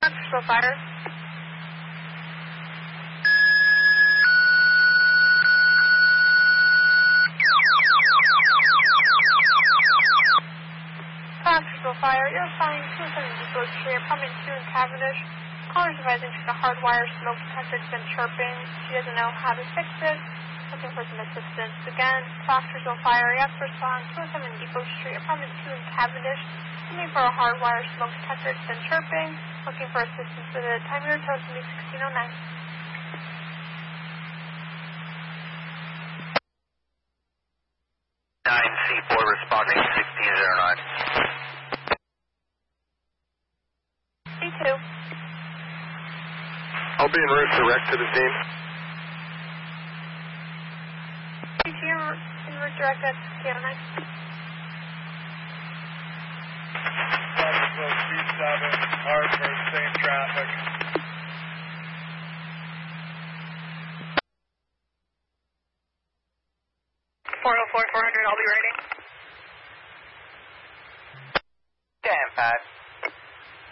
Still fire. Still fire. You're flying 270 Depot Street, apartment 2 in Cavendish. Caller's advising she's a hardwire smoke detector. It's been chirping. She doesn't know how to fix it. Looking for some assistance. Again, Still fire. Yes, we're flying 207 Depot Street, apartment 2 in Cavendish. Looking for a hardwire smoke detector. It's been chirping. Looking for assistance with it. Time your toast to me 1609. C4 responding 1609. C2. I'll be en route direct to the scene. C2 en route direct at 1609. C7, Hartford, same traffic. 404, 400, I'll be ready. 10-5.